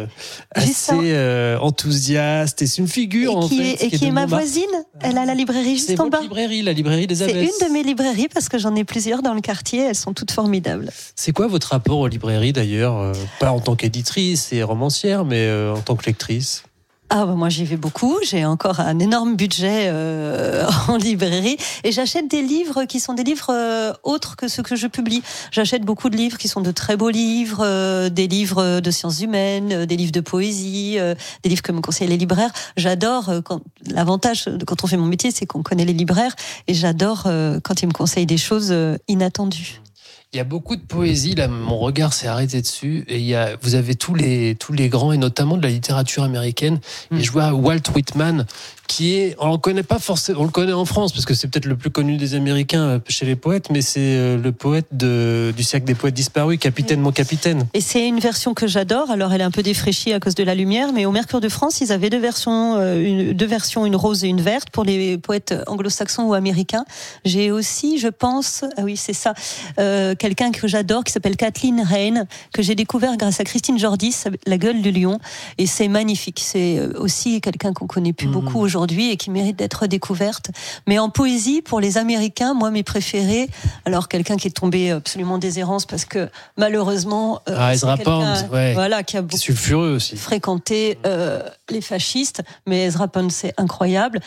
assez enthousiaste et c'est une figure qui est ma voisine. Elle a la librairie juste en bas. La librairie des Abbesses. C'est une de mes librairies parce que j'en ai plusieurs dans le quartier. Elles sont toutes formidables. C'est quoi votre rapport aux librairies d'ailleurs ? Pas en tant qu'éditrice et romancière, mais en tant que lectrice ? Moi j'y vais beaucoup, j'ai encore un énorme budget en librairie et j'achète des livres qui sont des livres autres que ceux que je publie. J'achète beaucoup de livres qui sont de très beaux livres, des livres de sciences humaines, des livres de poésie, des livres que me conseillent les libraires. J'adore, l'avantage quand on fait mon métier, c'est qu'on connaît les libraires et j'adore quand ils me conseillent des choses inattendues. Il y a beaucoup de poésie, là, mon regard s'est arrêté dessus. Et vous avez tous les grands, et notamment de la littérature américaine. Et je vois Walt Whitman, on le connaît pas forcément, on le connaît en France, parce que c'est peut-être le plus connu des Américains chez les poètes, mais c'est le poète du siècle des poètes disparus, Capitaine, mon capitaine. Et c'est une version que j'adore, alors elle est un peu défraîchie à cause de la lumière, mais au Mercure de France, ils avaient deux versions, une rose et une verte, pour les poètes anglo-saxons ou américains. J'ai aussi, je pense, quelqu'un que j'adore, qui s'appelle Kathleen Raine, que j'ai découvert grâce à Christine Jordis, La gueule du lion, et c'est magnifique. C'est aussi quelqu'un qu'on connaît plus beaucoup aujourd'hui et qui mérite d'être découverte. Mais en poésie, pour les Américains, moi, mes préférés, alors quelqu'un qui est tombé absolument déshérence parce que malheureusement, Ezra Pound, qui a beaucoup sulfureux aussi. fréquenté les fascistes, mais Ezra Pound, c'est incroyable.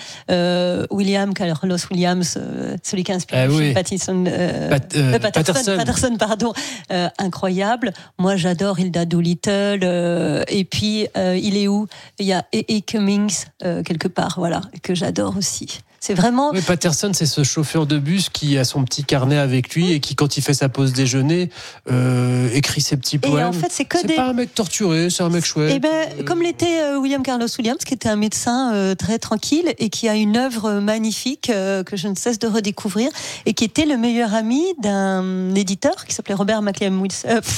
Carlos Williams, celui qui a inspiré le film Patterson, pardon, incroyable. Moi, j'adore Hilda Doolittle, et puis il est où ? Il y a E. Cummings quelque part, voilà, que j'adore aussi. C'est vraiment. Oui, Patterson, c'est ce chauffeur de bus qui a son petit carnet avec lui et qui, quand il fait sa pause déjeuner, écrit ses petits poèmes. Et en fait, c'est pas un mec torturé, c'est un mec chouette. Comme l'était William Carlos Williams, qui était un médecin très tranquille et qui a une œuvre magnifique que je ne cesse de redécouvrir et qui était le meilleur ami d'un éditeur qui s'appelait Robert McCalmon.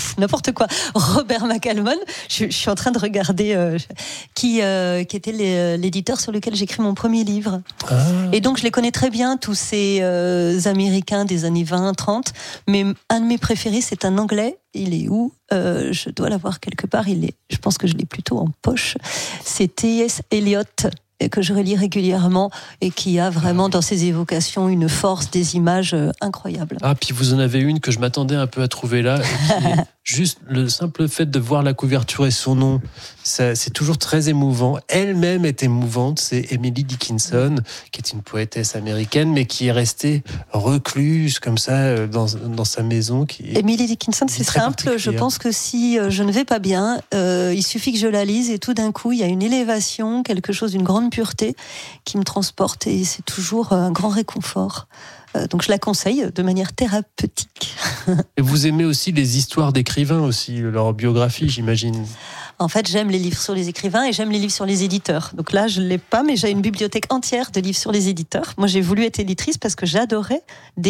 Robert McCalmon. Je suis en train de regarder qui était l'éditeur sur lequel j'écris mon premier livre. Et donc, je les connais très bien, tous ces Américains des années 20, 30. Mais un de mes préférés, c'est un Anglais. Il est où ? Je dois l'avoir quelque part. Je pense que je l'ai plutôt en poche. C'est T.S. Eliot, que je relis régulièrement et qui a vraiment dans ses évocations une force des images incroyable. Puis vous en avez une que je m'attendais un peu à trouver là, qui est juste le simple fait de voir la couverture et son nom, c'est toujours très émouvant. Elle-même est émouvante, c'est Emily Dickinson, qui est une poétesse américaine, mais qui est restée recluse comme ça dans sa maison. Emily Dickinson, c'est simple, je pense que si je ne vais pas bien, il suffit que je la lise et tout d'un coup, il y a une élévation, quelque chose d'une grande pureté qui me transporte et c'est toujours un grand réconfort. Donc je la conseille de manière thérapeutique. Et vous aimez aussi les histoires d'écrivains aussi, leur biographie, j'imagine. En fait, j'aime les livres sur les écrivains et j'aime les livres sur les éditeurs. Donc là, je ne l'ai pas, mais j'ai une bibliothèque entière de livres sur les éditeurs. Moi, j'ai voulu être éditrice parce que j'adorais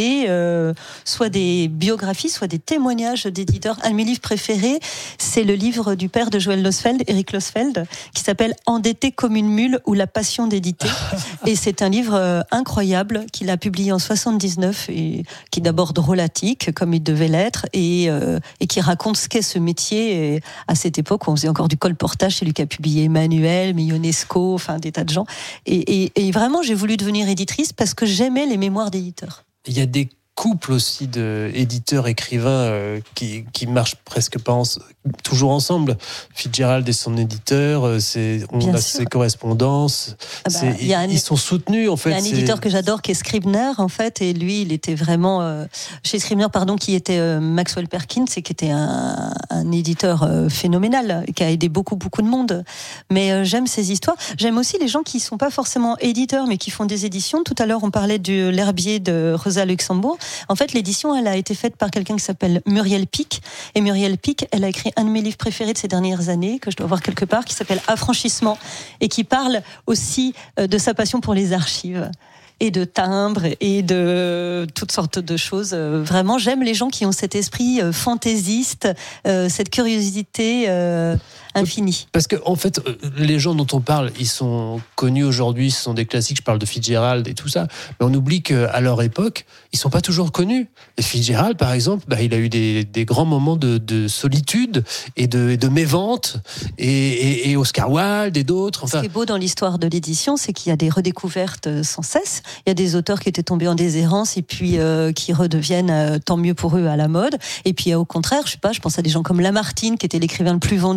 soit des biographies, soit des témoignages d'éditeurs. Un de mes livres préférés, c'est le livre du père de Joël Losfeld, Eric Losfeld, qui s'appelle « Endetté comme une mule ou la passion d'éditer ». Et c'est un livre incroyable qu'il a publié en 79 et qui est d'abord drôlatique, comme il devait l'être, et qui raconte ce qu'est ce métier. Et à cette époque, on faisait encore du colportage, c'est lui qui a publié Emmanuel, mais Ionesco, enfin des tas de gens. Et vraiment, j'ai voulu devenir éditrice parce que j'aimais les mémoires d'éditeurs. Il y a des couples aussi d'éditeurs-écrivains qui marchent presque pas toujours ensemble. Fitzgerald et son éditeur, on a ses correspondances. Ils sont soutenus en fait. Il y a un éditeur que j'adore qui est Scribner en fait, et lui il était vraiment chez Scribner qui était Maxwell Perkins et qui était un éditeur phénoménal qui a aidé beaucoup de monde. Mais j'aime ces histoires. J'aime aussi les gens qui sont pas forcément éditeurs mais qui font des éditions. Tout à l'heure on parlait de l'herbier de Rosa Luxembourg. En fait, l'édition, elle a été faite par quelqu'un qui s'appelle Muriel Pic. Et Muriel Pic, elle a écrit un de mes livres préférés de ces dernières années, que je dois voir quelque part, qui s'appelle Affranchissement, et qui parle aussi de sa passion pour les archives. Et de timbres et de toutes sortes de choses. Vraiment, j'aime les gens qui ont cet esprit fantaisiste, cette curiosité infinie. Parce que en fait, les gens dont on parle, ils sont connus aujourd'hui, ce sont des classiques. Je parle de Fitzgerald et tout ça, mais on oublie qu'à leur époque, ils sont pas toujours connus. Et Fitzgerald, par exemple, il a eu des grands moments de solitude et de mévente, et Oscar Wilde et d'autres. Ce qui est beau dans l'histoire de l'édition, c'est qu'il y a des redécouvertes sans cesse. Il y a des auteurs qui étaient tombés en déshérence et puis qui redeviennent, tant mieux pour eux, à la mode. Et puis au contraire, je pense à des gens comme Lamartine, qui était l'écrivain le plus vendu de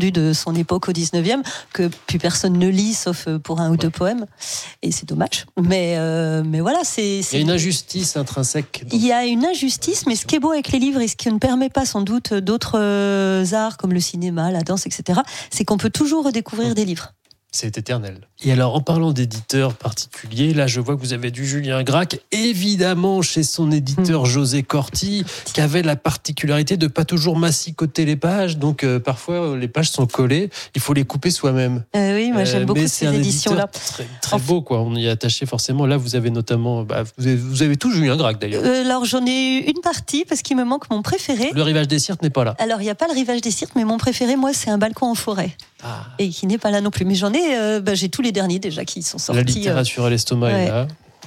son époque au 19e, que plus personne ne lit, sauf pour un ou deux poèmes. Et c'est dommage. Mais voilà, c'est... Il y a une injustice intrinsèque. Il y a une injustice, mais ce qui est beau avec les livres et ce qui ne permet pas sans doute d'autres arts comme le cinéma, la danse, etc., c'est qu'on peut toujours redécouvrir des livres. C'est éternel. Et alors, en parlant d'éditeurs particuliers, là, je vois que vous avez du Julien Gracq, évidemment chez son éditeur José Corti, qui avait la particularité de pas toujours massicoter les pages. Donc, parfois, les pages sont collées. Il faut les couper soi-même. Oui, moi, j'aime beaucoup ces éditions-là. Très beau, quoi. On y est attaché forcément. Là, vous avez notamment... vous avez tout Julien Gracq, d'ailleurs. Alors, j'en ai eu une partie, parce qu'il me manque mon préféré. Le Rivage des Sirtes n'est pas là. Alors, il n'y a pas le Rivage des Sirtes, mais mon préféré, moi, c'est Un balcon en forêt. Ah. Et qui n'est pas là non plus. Mais j'en ai... j'ai tous les derniers déjà qui sont sortis. La littérature à l'estomac est là.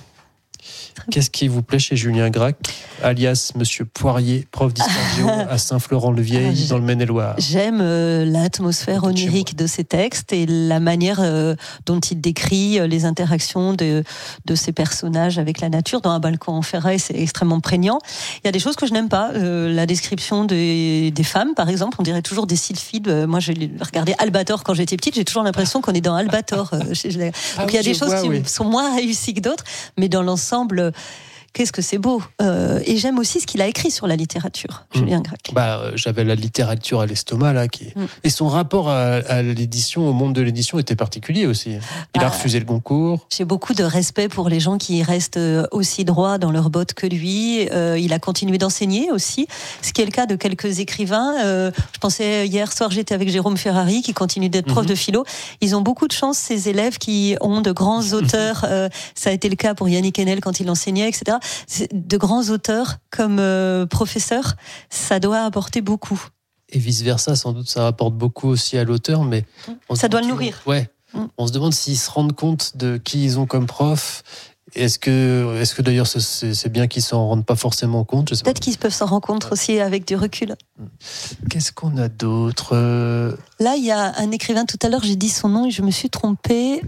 Qu'est-ce qui vous plaît chez Julien Gracq, alias Monsieur Poirier, prof d'histoire-géo à Saint-Florent-le-Vieil, dans le Maine-et-Loire? J'aime l'atmosphère onirique de ses textes et la manière dont il décrit les interactions de ces personnages avec la nature. Dans Un balcon en forêt, c'est extrêmement prégnant. Il y a des choses que je n'aime pas. La description des femmes, par exemple, on dirait toujours des sylphides. Moi, j'ai regardé Albator quand j'étais petite, j'ai toujours l'impression qu'on est dans Albator. Donc il y a des choses qui sont moins réussies que d'autres, mais dans l'ensemble... Qu'est-ce que c'est beau. Et j'aime aussi ce qu'il a écrit sur la littérature, Julien Gracq. J'avais La littérature à l'estomac, là. Et son rapport à l'édition, au monde de l'édition, était particulier aussi. Il a refusé le Goncourt. J'ai beaucoup de respect pour les gens qui restent aussi droits dans leurs bottes que lui. Il a continué d'enseigner aussi, ce qui est le cas de quelques écrivains. Je pensais, hier soir, j'étais avec Jérôme Ferrari, qui continue d'être prof de philo. Ils ont beaucoup de chance, ces élèves qui ont de grands auteurs. Ça a été le cas pour Yannick Enel quand il enseignait, etc. De grands auteurs comme professeurs, ça doit apporter beaucoup. Et vice-versa, sans doute, ça apporte beaucoup aussi à l'auteur, mais... Ça doit le nourrir. Ouais. On se demande s'ils se rendent compte de qui ils ont comme prof. Est-ce que d'ailleurs, c'est bien qu'ils s'en rendent pas forcément compte? Peut-être qu'ils peuvent s'en rendre compte aussi avec du recul. Qu'est-ce qu'on a d'autre? Là, il y a un écrivain, tout à l'heure, j'ai dit son nom et je me suis trompée,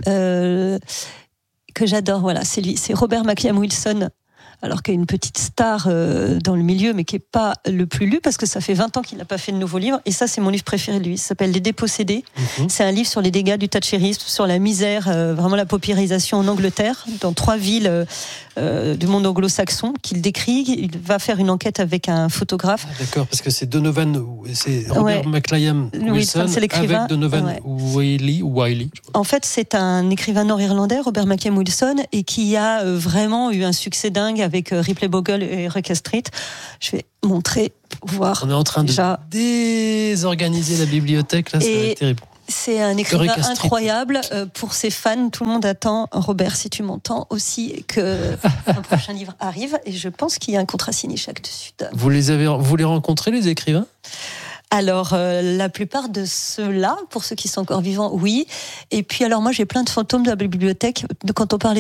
que j'adore, voilà, c'est lui, c'est Robert McLean Wilson. Alors qu'il y a une petite star dans le milieu, mais qui n'est pas le plus lu, parce que ça fait 20 ans qu'il n'a pas fait de nouveau livre. Et ça, c'est mon livre préféré de lui. Ça s'appelle Les Dépossédés. C'est un livre sur les dégâts du thatchérisme, sur la misère, vraiment la paupérisation en Angleterre, dans 3 villes du monde anglo-saxon, qu'il décrit. Il va faire une enquête avec un photographe. D'accord, parce que c'est Donovan, c'est Robert McLean Wilson c'est l'écrivain, avec Donovan Wiley. En fait, c'est un écrivain nord-irlandais, Robert McLean Wilson, et qui a vraiment eu un succès dingue avec Ripley Bogle et Rucker Street. Je vais montrer, voir. On est en train de désorganiser la bibliothèque, là, ça va être terrible. C'est un écrivain incroyable. Pour ses fans, tout le monde attend, Robert, si tu m'entends, aussi que un prochain livre arrive. Et je pense qu'il y a un contrat signé chaque dessus. Vous les rencontrez, les écrivains? Alors, la plupart de ceux-là, pour ceux qui sont encore vivants, oui. Et puis, alors moi, j'ai plein de fantômes de la bibliothèque. Quand on parlait